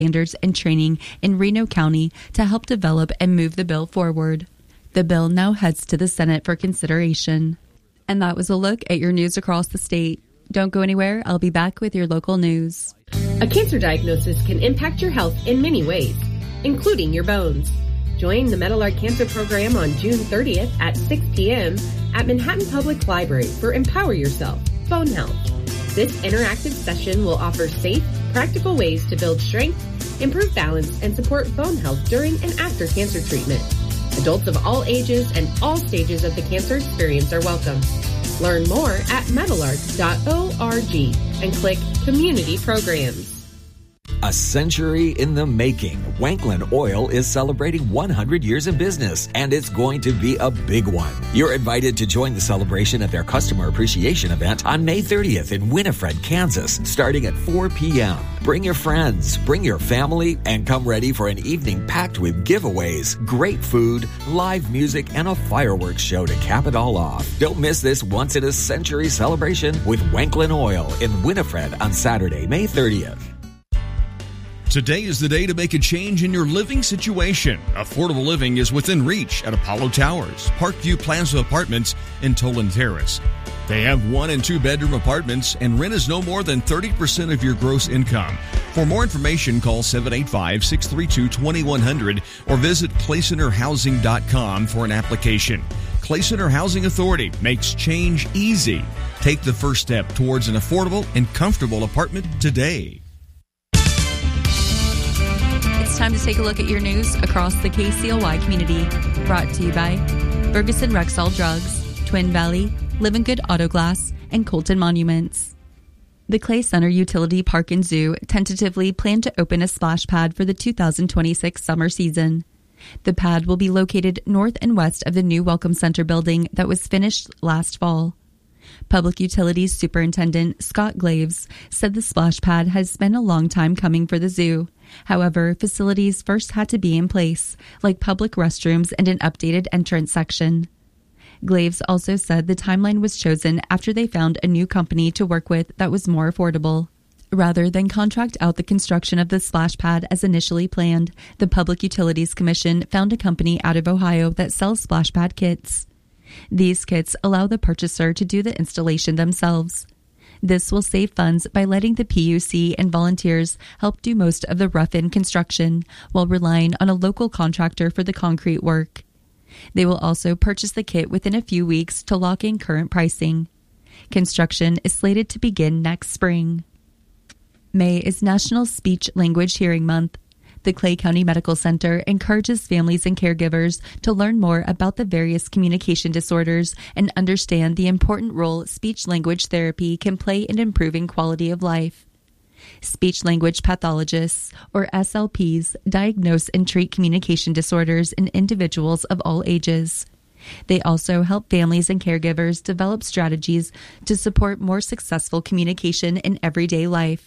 standards and training in Reno County to help develop and move the bill forward. The bill now heads to the Senate for consideration. And that was a look at your news across the state. Don't go anywhere. I'll be back with your local news. A cancer diagnosis can impact your health in many ways, including your bones. Join the Meadowlark Cancer Program on June 30th at 6 p.m. at Manhattan Public Library for Empower Yourself, Bone Health. This interactive session will offer safe, practical ways to build strength, improve balance, and support bone health during and after cancer treatment. Adults of all ages and all stages of the cancer experience are welcome. Learn more at meadowlark.org and click Community Programs. A century in the making, Wanklyn Oil is celebrating 100 years in business, and it's going to be a big one. You're invited to join the celebration at their Customer Appreciation event on May 30th in Winifred, Kansas, starting at 4 p.m. Bring your friends, bring your family, and come ready for an evening packed with giveaways, great food, live music, and a fireworks show to cap it all off. Don't miss this once-in-a-century celebration with Wanklyn Oil in Winifred on Saturday, May 30th. Today is the day to make a change in your living situation. Affordable living is within reach at Apollo Towers, Parkview Plaza Apartments in Toland Terrace. They have 1 and 2 bedroom apartments, and rent is no more than 30% of your gross income. For more information, call 785-632-2100 or visit claycenterhousing.com for an application. Clay Center Housing Authority makes change easy. Take the first step towards an affordable and comfortable apartment today. It's time to take a look at your news across the KCLY community. Brought to you by Ferguson Rexall Drugs, Twin Valley, Living Good Auto Glass, and Colton Monuments. The Clay Center Utility Park and Zoo tentatively plan to open a splash pad for the 2026 summer season. The pad will be located north and west of the new Welcome Center building that was finished last fall. Public Utilities Superintendent Scott Glaves said the splash pad has been a long time coming for the zoo. However, facilities first had to be in place, like public restrooms and an updated entrance section. Glaves also said the timeline was chosen after they found a new company to work with that was more affordable. Rather than contract out the construction of the splash pad as initially planned, the Public Utilities Commission found a company out of Ohio that sells splash pad kits. These kits allow the purchaser to do the installation themselves. This will save funds by letting the PUC and volunteers help do most of the rough-in construction while relying on a local contractor for the concrete work. They will also purchase the kit within a few weeks to lock in current pricing. Construction is slated to begin next spring. May is National Speech Language Hearing Month. The Clay County Medical Center encourages families and caregivers to learn more about the various communication disorders and understand the important role speech-language therapy can play in improving quality of life. Speech-language pathologists, or SLPs, diagnose and treat communication disorders in individuals of all ages. They also help families and caregivers develop strategies to support more successful communication in everyday life.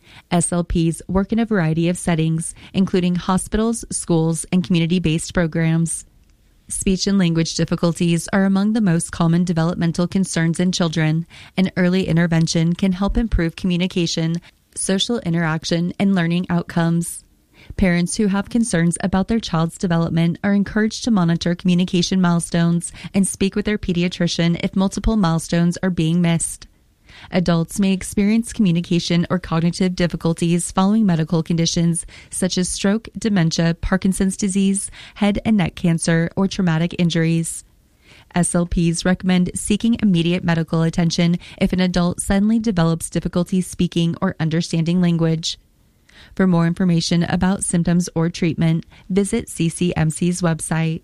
SLPs work in a variety of settings, including hospitals, schools, and community-based programs. Speech and language difficulties are among the most common developmental concerns in children, and early intervention can help improve communication, social interaction, and learning outcomes. Parents who have concerns about their child's development are encouraged to monitor communication milestones and speak with their pediatrician if multiple milestones are being missed. Adults may experience communication or cognitive difficulties following medical conditions such as stroke, dementia, Parkinson's disease, head and neck cancer, or traumatic injuries. SLPs recommend seeking immediate medical attention if an adult suddenly develops difficulty speaking or understanding language. For more information about symptoms or treatment, visit CCMC's website.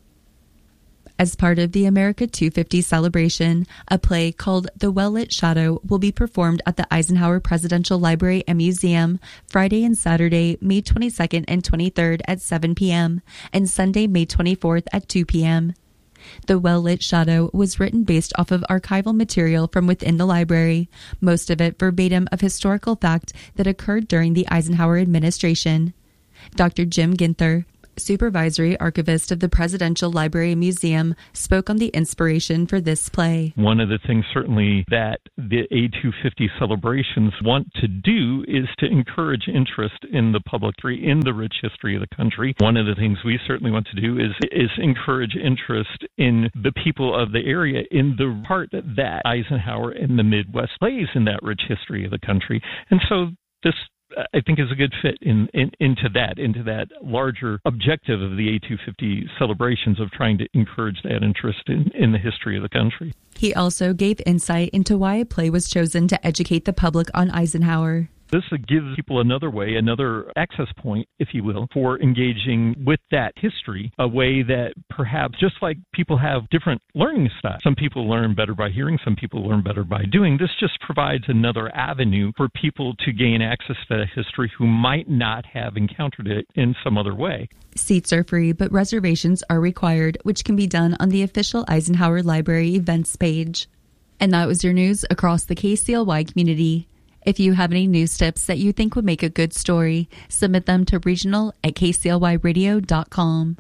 As part of the America 250 celebration, a play called The Well-Lit Shadow will be performed at the Eisenhower Presidential Library and Museum Friday and Saturday, May 22nd and 23rd at 7 p.m. and Sunday, May 24th at 2 p.m. The Well-Lit Shadow was written based off of archival material from within the library, most of it verbatim of historical fact that occurred during the Eisenhower administration. Dr. Jim Ginther, Supervisory Archivist of the Presidential Library and Museum, spoke on the inspiration for this play. One of the things certainly that the A250 celebrations want to do is to encourage interest in the public history, in the rich history of the country. One of the things we certainly want to do is encourage interest in the people of the area, in the part that Eisenhower and the Midwest plays in that rich history of the country. And so this, I think, is a good fit into that larger objective of the A250 celebrations of trying to encourage that interest in the history of the country. He also gave insight into why a play was chosen to educate the public on Eisenhower. This gives people another way, another access point, if you will, for engaging with that history, a way that perhaps just like people have different learning styles. Some people learn better by hearing, some people learn better by doing. This just provides another avenue for people to gain access to that history who might not have encountered it in some other way. Seats are free, but reservations are required, which can be done on the official Eisenhower Library events page. And that was your news across the KCLY community. If you have any news tips that you think would make a good story, submit them to regional@kclyradio.com.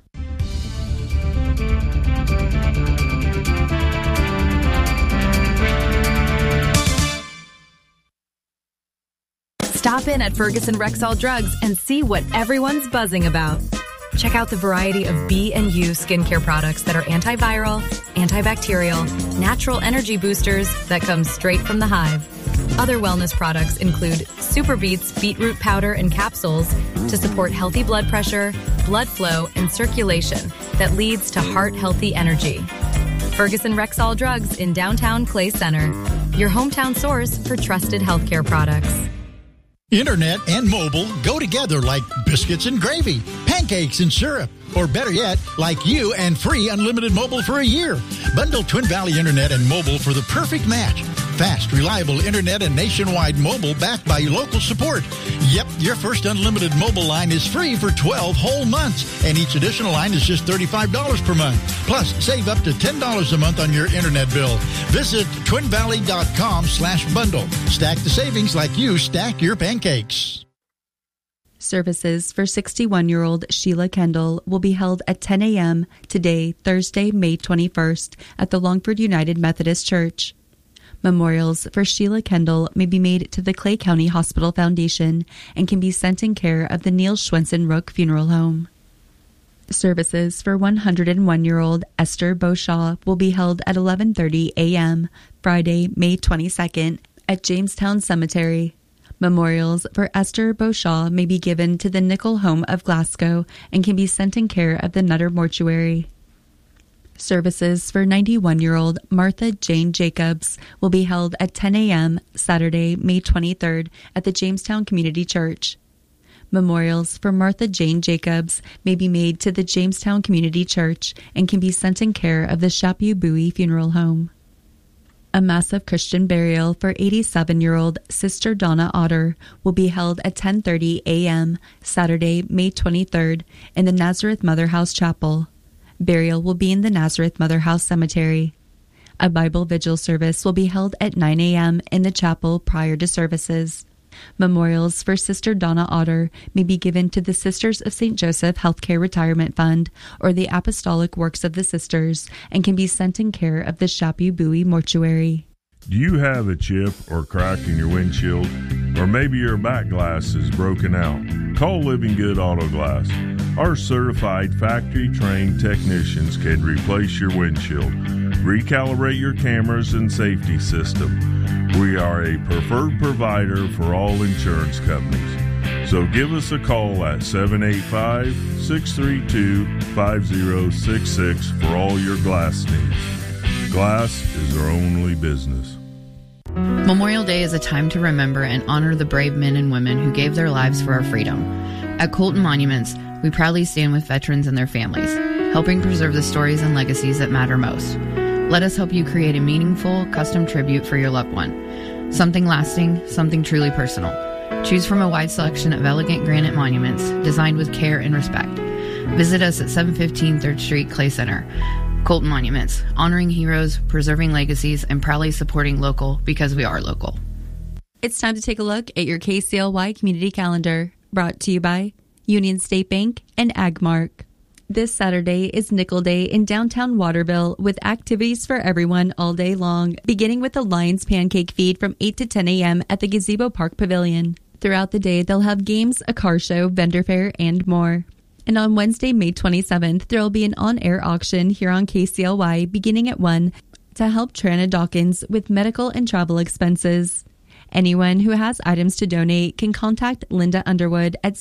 Stop in at Ferguson Rexall Drugs and see what everyone's buzzing about. Check out the variety of B&U skincare products that are antiviral, antibacterial, natural energy boosters that come straight from the hive. Other wellness products include Super Beets beetroot powder and capsules to support healthy blood pressure, blood flow, and circulation that leads to heart-healthy energy. Ferguson Rexall Drugs in downtown Clay Center, your hometown source for trusted healthcare products. Internet and mobile go together like biscuits and gravy, pancakes and syrup, or better yet, like you and free unlimited mobile for a year. Bundle Twin Valley Internet and mobile for the perfect match. Fast, reliable internet and nationwide mobile backed by local support. Yep, your first unlimited mobile line is free for 12 whole months, and each additional line is just $35 per month. Plus, save up to $10 a month on your internet bill. Visit twinvalley.com/bundle. Stack the savings like you stack your pancakes. Services for 61-year-old Sheila Kendall will be held at 10 a.m. today, Thursday, May 21st, at the Longford United Methodist Church. Memorials for Sheila Kendall may be made to the Clay County Hospital Foundation and can be sent in care of the Neil Schwensen Rook Funeral Home. Services for 101-year-old Esther Beauchamp will be held at 11:30 a.m. Friday, May 22nd at Jamestown Cemetery. Memorials for Esther Beauchamp may be given to the Nickel Home of Glasgow and can be sent in care of the Nutter Mortuary. Services for 91-year-old Martha Jane Jacobs will be held at 10 a.m. Saturday, May 23rd at the Jamestown Community Church. Memorials for Martha Jane Jacobs may be made to the Jamestown Community Church and can be sent in care of the Chaput Bowie Funeral Home. A massive Christian burial for 87-year-old Sister Donna Otter will be held at 10:30 a.m. Saturday, May 23rd in the Nazareth Mother House Chapel. Burial will be in the Nazareth Mother House Cemetery. A Bible Vigil service will be held at 9 a.m. in the chapel prior to services. Memorials for Sister Donna Otter may be given to the Sisters of St. Joseph Healthcare Retirement Fund or the Apostolic Works of the Sisters and can be sent in care of the Chaput Bowie Mortuary. Do you have a chip or crack in your windshield? Or maybe your back glass is broken out? Call Living Good Auto Glass. Our certified factory-trained technicians can replace your windshield, recalibrate your cameras and safety system. We are a preferred provider for all insurance companies. So give us a call at 785-632-5066 for all your glass needs. Glass is our only business. Memorial Day is a time to remember and honor the brave men and women who gave their lives for our freedom. At Colton Monuments, we proudly stand with veterans and their families, helping preserve the stories and legacies that matter most. Let us help you create a meaningful, custom tribute for your loved one. Something lasting, something truly personal. Choose from a wide selection of elegant granite monuments designed with care and respect. Visit us at 715 3rd Street, Clay Center. Colton Monuments, honoring heroes, preserving legacies, and proudly supporting local because we are local. It's time to take a look at your KCLY community calendar, brought to you by Union State Bank, and Agmark. This Saturday is Nickel Day in downtown Waterville with activities for everyone all day long, beginning with the Lions Pancake Feed from 8 to 10 a.m. at the Gazebo Park Pavilion. Throughout the day, they'll have games, a car show, vendor fair, and more. And on Wednesday, May 27th, there will be an on-air auction here on KCLY beginning at 1 to help Trana Dawkins with medical and travel expenses. Anyone who has items to donate can contact Linda Underwood at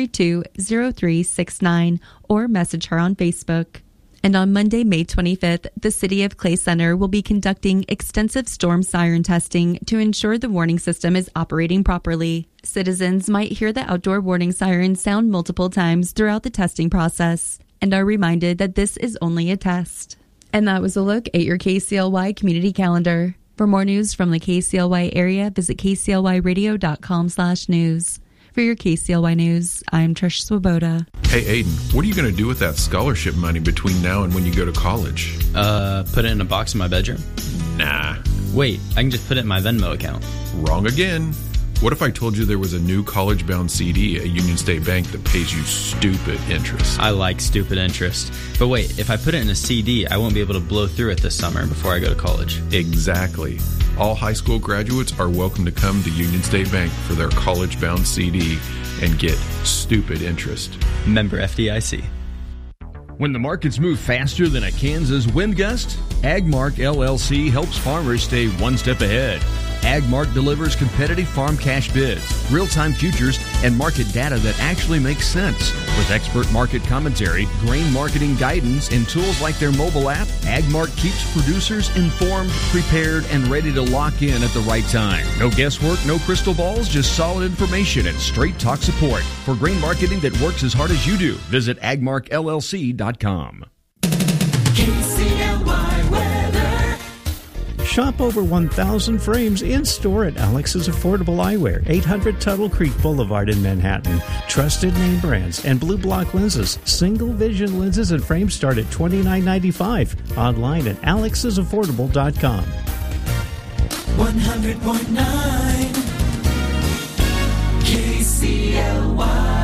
632-0369 or message her on Facebook. And on Monday, May 25th, the City of Clay Center will be conducting extensive storm siren testing to ensure the warning system is operating properly. Citizens might hear the outdoor warning siren sound multiple times throughout the testing process and are reminded that this is only a test. And that was a look at your KCLY community calendar. For more news from the KCLY area, visit kclyradio.com/news. For your KCLY News, I'm Trish Swoboda. Hey, Aiden, what are you going to do with that scholarship money between now and when you go to college? Put it in a box in my bedroom? Nah. Wait, I can just put it in my Venmo account. Wrong again. What if I told you there was a new college-bound CD at Union State Bank that pays you stupid interest? I like stupid interest. But wait, if I put it in a CD, I won't be able to blow through it this summer before I go to college. Exactly. All high school graduates are welcome to come to Union State Bank for their college-bound CD and get stupid interest. Member FDIC. When the markets move faster than a Kansas wind gust, Agmark LLC helps farmers stay one step ahead. Agmark delivers competitive farm cash bids, real-time futures, and market data that actually makes sense. With expert market commentary, grain marketing guidance, and tools like their mobile app, Agmark keeps producers informed, prepared, and ready to lock in at the right time. No guesswork, no crystal balls, just solid information and straight talk support. For grain marketing that works as hard as you do, visit agmarkllc.com. KCLY weather. Shop over 1,000 frames in-store at Alex's Affordable Eyewear, 800 Tuttle Creek Boulevard in Manhattan. Trusted name brands and Blue Block lenses. Single vision lenses and frames start at $29.95. Online at alexsaffordable.com. 100.9 KCLY.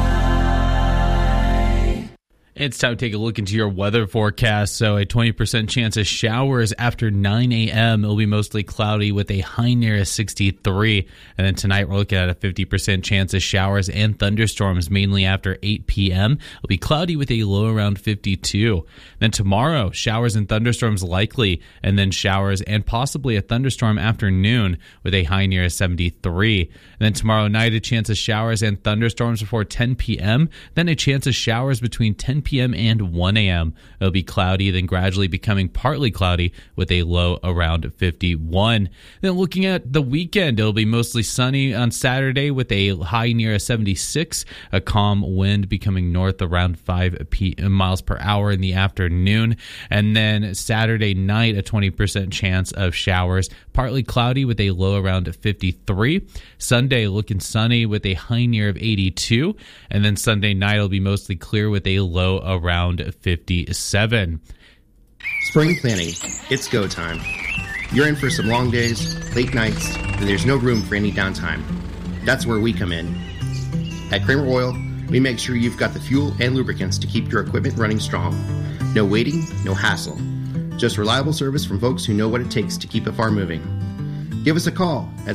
It's time to take a look into your weather forecast. So a 20% chance of showers after 9 a.m. It'll be mostly cloudy with a high near a 63. And then tonight we're looking at a 50% chance of showers and thunderstorms mainly after 8 p.m. It'll be cloudy with a low around 52. Then tomorrow, showers and thunderstorms likely, and then showers and possibly a thunderstorm after noon with a high near a 73. And then tomorrow night, a chance of showers and thunderstorms before 10 p.m. Then a chance of showers between 10 p.m. and 1 a.m. It'll be cloudy, then gradually becoming partly cloudy with a low around 51. Then looking at the weekend, it'll be mostly sunny on Saturday with a high near a 76, a calm wind becoming north around 5 miles per hour in the afternoon. And then Saturday night, a 20% chance of showers, partly cloudy with a low around 53. Sunday looking sunny with a high near of 82. And then Sunday night will be mostly clear with a low around 57. Spring planning, it's go time. You're in for some long days, late nights, and there's no room for any downtime. That's where we come in. At Kramer Oil, we make sure you've got the fuel and lubricants to keep your equipment running strong. No waiting, no hassle. Just reliable service from folks who know what it takes to keep a farm moving. Give us a call at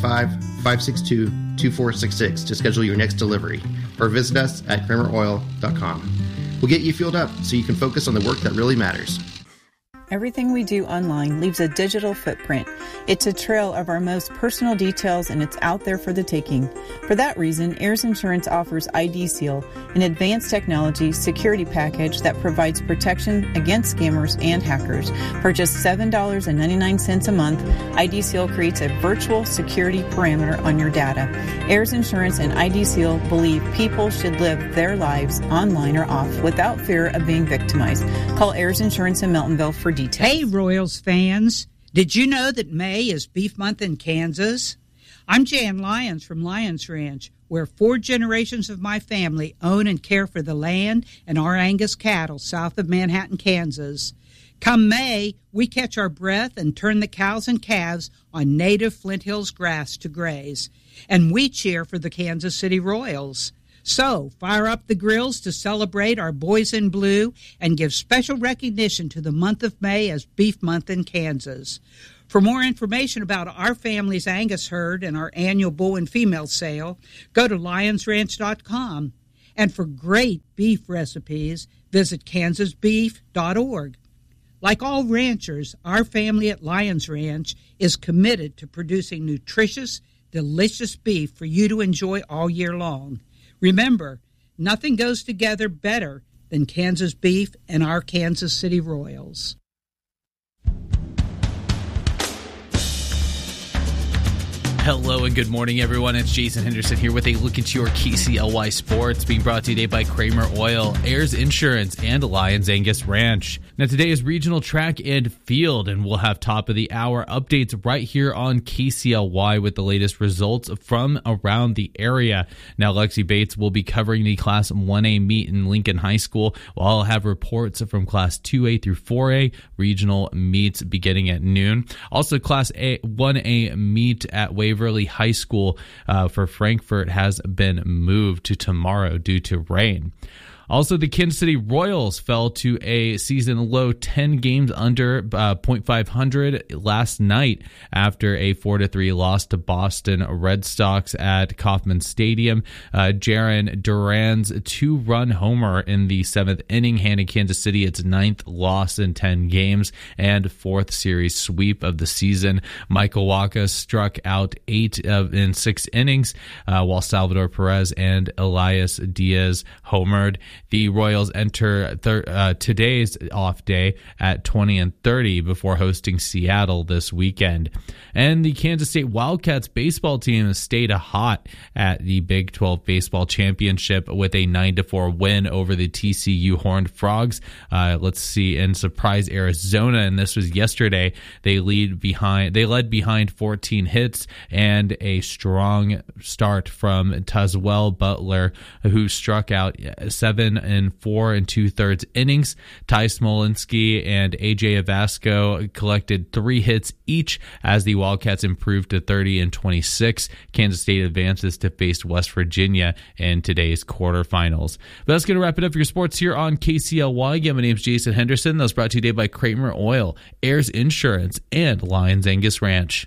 785-562-2466 to schedule your next delivery, or visit us at krameroil.com. We'll get you fueled up so you can focus on the work that really matters. Everything we do online leaves a digital footprint. It's a trail of our most personal details, and it's out there for the taking. For that reason, Ayers Insurance offers ID Seal, an advanced technology security package that provides protection against scammers and hackers. For just $7.99 a month, ID Seal creates a virtual security perimeter on your data. Ayers Insurance and ID Seal believe people should live their lives online or off without fear of being victimized. Call Ayers Insurance in Meltonville for details. Hey, Royals fans. Did you know that May is Beef Month in Kansas? I'm Jan Lyons from Lyons Ranch, where 4 generations of my family own and care for the land and our Angus cattle south of Manhattan, Kansas. Come May, we catch our breath and turn the cows and calves on native Flint Hills grass to graze. And we cheer for the Kansas City Royals. So, fire up the grills to celebrate our boys in blue and give special recognition to the month of May as Beef Month in Kansas. For more information about our family's Angus herd and our annual bull and female sale, go to lionsranch.com. And for great beef recipes, visit kansasbeef.org. Like all ranchers, our family at Lions Ranch is committed to producing nutritious, delicious beef for you to enjoy all year long. Remember, nothing goes together better than Kansas beef and our Kansas City Royals. Hello and good morning, everyone. It's Jason Henderson here with a look into your KCLY sports, being brought to you today by Kramer Oil, Ayers Insurance, and Lions Angus Ranch. Now, today is regional track and field, and we'll have top of the hour updates right here on KCLY with the latest results from around the area. Now, Lexi Bates will be covering the Class 1A meet in Lincoln High School, while I'll have reports from Class 2A through 4A regional meets beginning at noon. Also, Class 1A meet at Waverly High School for Frankfort has been moved to tomorrow due to rain. Also, the Kansas City Royals fell to a season low 10 games under .500 last night after a 4-3 loss to Boston Red Sox at Kauffman Stadium. Jarren Duran's 2-run homer in the 7th inning handed Kansas City its 9th loss in 10 games and 4th series sweep of the season. Michael Wacha struck out 8 in 6 innings, while Salvador Perez and Elias Diaz homered. The Royals enter today's off day at 20-30 before hosting Seattle this weekend. And the Kansas State Wildcats baseball team stayed hot at the Big 12 Baseball Championship with a 9-4 win over the TCU Horned Frogs. Let's see, in surprise Arizona, and this was yesterday. They led behind 14 hits and a strong start from Tazewell Butler, who struck out 7 in 4 2/3 innings. Ty Smolinski and AJ Avasco collected 3 hits each as the Wildcats improved to 30-26. Kansas State advances to face West Virginia in today's quarterfinals. But that's going to wrap it up for your sports here on KCLY. Again, my name is Jason Henderson. That was brought to you today by Kramer Oil, Ayers Insurance, and Lions Angus Ranch.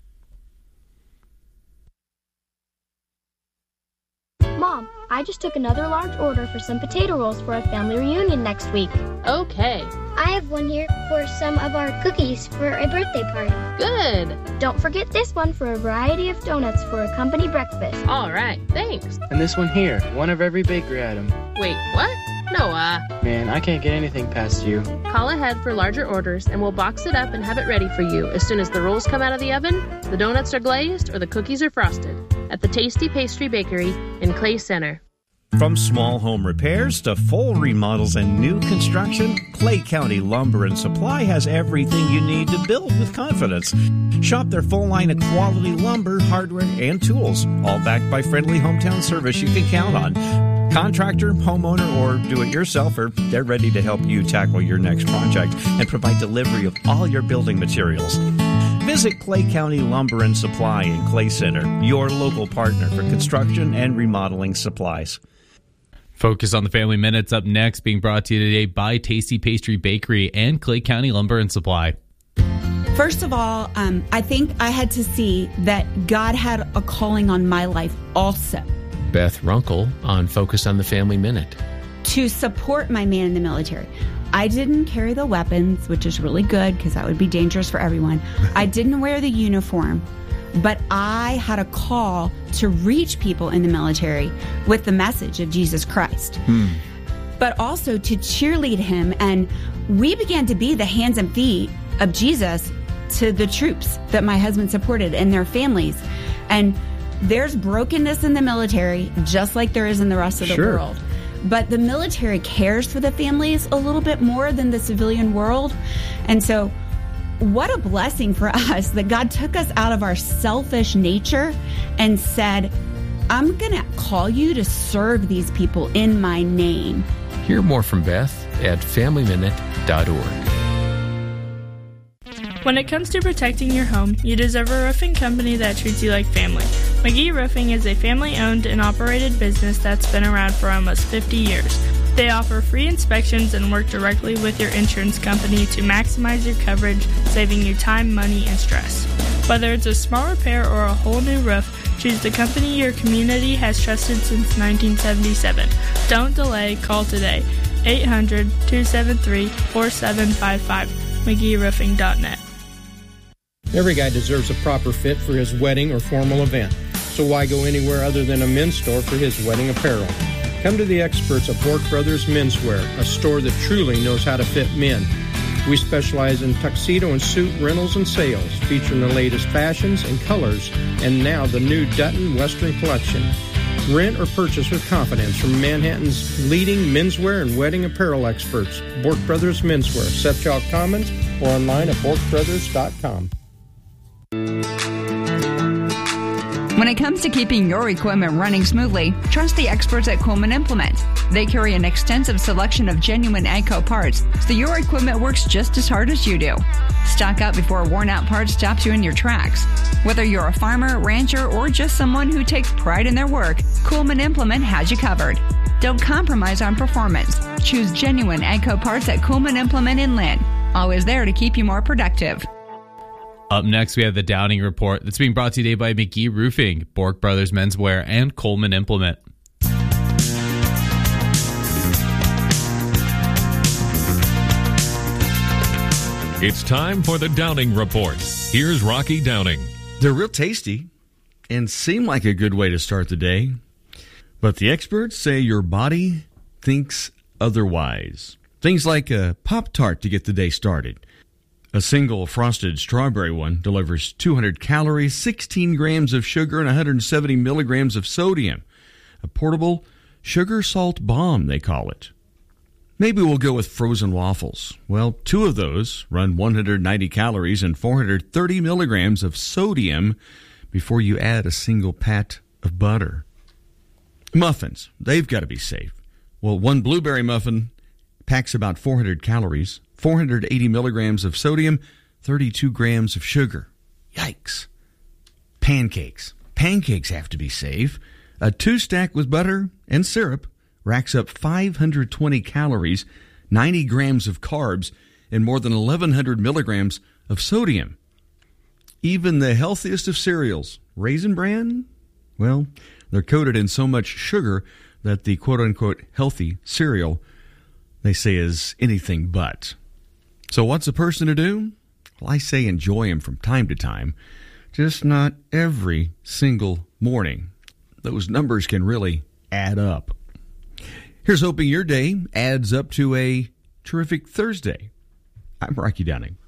Mom, I just took another large order for some potato rolls for a family reunion next week. Okay. I have one here for some of our cookies for a birthday party. Good. Don't forget this one for a variety of donuts for a company breakfast. All right, thanks. And this one here, one of every bakery item. Wait, what? Noah. Man, I can't get anything past you. Call ahead for larger orders and we'll box it up and have it ready for you as soon as the rolls come out of the oven, the donuts are glazed, or the cookies are frosted. At the Tasty Pastry Bakery in Clay Center. From small home repairs to full remodels and new construction, Clay County Lumber and Supply has everything you need to build with confidence. Shop their full line of quality lumber, hardware, and tools, all backed by friendly hometown service you can count on. Contractor, homeowner, or do-it-yourselfer, they're ready to help you tackle your next project and provide delivery of all your building materials. Visit Clay County Lumber and Supply in Clay Center, your local partner for construction and remodeling supplies. Focus on the Family Minute's up next, being brought to you today by Tasty Pastry Bakery and Clay County Lumber and Supply. First of all, I think I had to see that God had a calling on my life also. Beth Runkle on Focus on the Family Minute. To support my man in the military. I didn't carry the weapons, which is really good because that would be dangerous for everyone. I didn't wear the uniform, but I had a call to reach people in the military with the message of Jesus Christ. But also to cheerlead him. And we began to be the hands and feet of Jesus to the troops that my husband supported and their families. And there's brokenness in the military, just like there is in the rest of the world. But the military cares for the families a little bit more than the civilian world. And so what a blessing for us that God took us out of our selfish nature and said, I'm going to call you to serve these people in my name. Hear more from Beth at FamilyMinute.org. When it comes to protecting your home, you deserve a roofing company that treats you like family. McGee Roofing is a family-owned and operated business that's been around for almost 50 years. They offer free inspections and work directly with your insurance company to maximize your coverage, saving you time, money, and stress. Whether it's a small repair or a whole new roof, choose the company your community has trusted since 1977. Don't delay, call today. 800-273-4755, McGeeRoofing.net. Every guy deserves a proper fit for his wedding or formal event, so why go anywhere other than a men's store for his wedding apparel? Come to the experts at Bork Brothers Menswear, a store that truly knows how to fit men. We specialize in tuxedo and suit rentals and sales, featuring the latest fashions and colors, and now the new Dutton Western collection. Rent or purchase with confidence from Manhattan's leading menswear and wedding apparel experts, Bork Brothers Menswear, Sefcock Commons, or online at BorkBrothers.com. When it comes to keeping your equipment running smoothly, trust the experts at Coleman Implement. They carry an extensive selection of genuine AGCO parts, so your equipment works just as hard as you do. Stock up before a worn-out part stops you in your tracks. Whether you're a farmer, rancher, or just someone who takes pride in their work, Coleman Implement has you covered. Don't compromise on performance. Choose genuine AGCO parts at Coleman Implement in Lynn. Always there to keep you more productive. Up next, we have the Downing Report that's being brought to you today by McGee Roofing, Bork Brothers Menswear, and Coleman Implement. It's time for the Downing Report. Here's Rocky Downing. They're real tasty and seem like a good way to start the day. But the experts say your body thinks otherwise. Things like a Pop-Tart to get the day started. A single frosted strawberry one delivers 200 calories, 16 grams of sugar, and 170 milligrams of sodium. A portable sugar salt bomb, they call it. Maybe we'll go with frozen waffles. Well, 2 of those run 190 calories and 430 milligrams of sodium before you add a single pat of butter. Muffins, they've got to be safe. Well, 1 blueberry muffin packs about 400 calories, 480 milligrams of sodium, 32 grams of sugar. Yikes. Pancakes. Pancakes have to be safe. A 2-stack with butter and syrup racks up 520 calories, 90 grams of carbs, and more than 1,100 milligrams of sodium. Even the healthiest of cereals, Raisin Bran, well, they're coated in so much sugar that the quote-unquote healthy cereal, they say, is anything but. So what's a person to do? Well, I say enjoy them from time to time, just not every single morning. Those numbers can really add up. Here's hoping your day adds up to a terrific Thursday. I'm Rocky Downing.